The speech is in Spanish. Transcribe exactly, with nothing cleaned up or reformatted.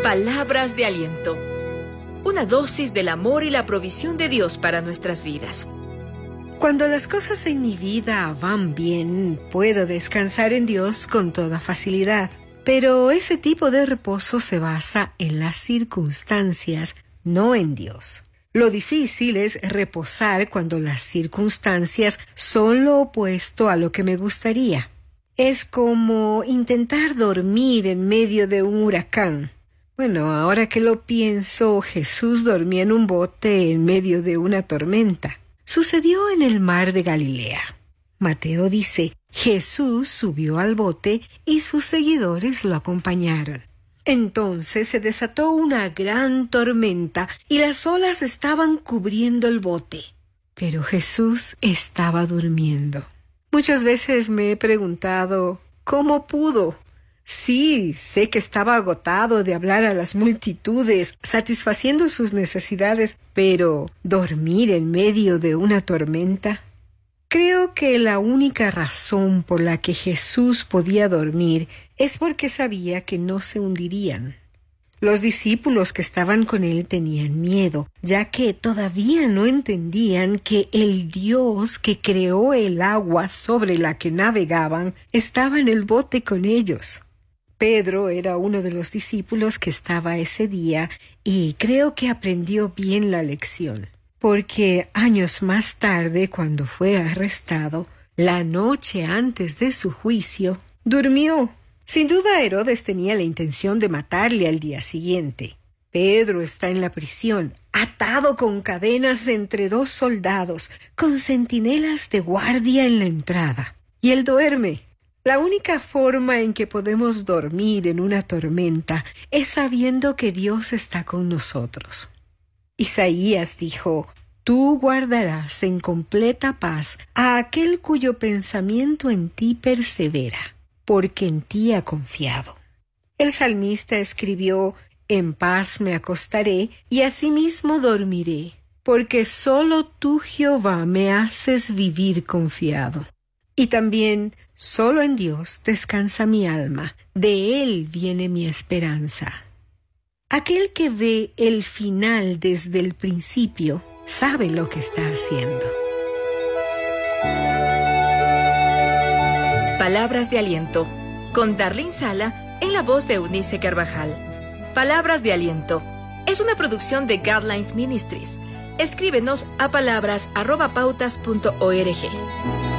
Palabras de aliento. Una dosis del amor y la provisión de Dios para nuestras vidas. Cuando las cosas en mi vida van bien, puedo descansar en Dios con toda facilidad. Pero ese tipo de reposo se basa en las circunstancias, no en Dios. Lo difícil es reposar cuando las circunstancias son lo opuesto a lo que me gustaría. Es como intentar dormir en medio de un huracán. Bueno, ahora que lo pienso, Jesús dormía en un bote en medio de una tormenta. Sucedió en el mar de Galilea. Mateo dice, Jesús subió al bote y sus seguidores lo acompañaron. Entonces se desató una gran tormenta y las olas estaban cubriendo el bote. Pero Jesús estaba durmiendo. Muchas veces me he preguntado, ¿cómo pudo? Sí, sé que estaba agotado de hablar a las multitudes, satisfaciendo sus necesidades, pero ¿dormir en medio de una tormenta? Creo que la única razón por la que Jesús podía dormir es porque sabía que no se hundirían. Los discípulos que estaban con él tenían miedo, ya que todavía no entendían que el Dios que creó el agua sobre la que navegaban estaba en el bote con ellos. Pedro era uno de los discípulos que estaba ese día y creo que aprendió bien la lección, porque años más tarde, cuando fue arrestado, la noche antes de su juicio, durmió. Sin duda Herodes tenía la intención de matarle al día siguiente. Pedro está en la prisión, atado con cadenas entre dos soldados, con centinelas de guardia en la entrada. Y él duerme. La única forma en que podemos dormir en una tormenta es sabiendo que Dios está con nosotros. Isaías dijo, «Tú guardarás en completa paz a aquel cuyo pensamiento en ti persevera, porque en ti ha confiado». El salmista escribió, «En paz me acostaré y asimismo dormiré, porque solo tú, Jehová, me haces vivir confiado». Y también, solo en Dios descansa mi alma, de Él viene mi esperanza. Aquel que ve el final desde el principio, sabe lo que está haciendo. Palabras de aliento, con Darlene Sala en la voz de Eunice Carvajal. Palabras de aliento es una producción de Guidelines Ministries. Escríbenos a palabras arroba pautas punto org.